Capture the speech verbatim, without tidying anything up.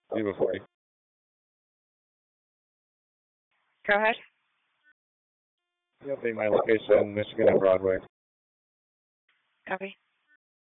Viva forty. Go ahead. Update my location, Michigan and Broadway. Copy.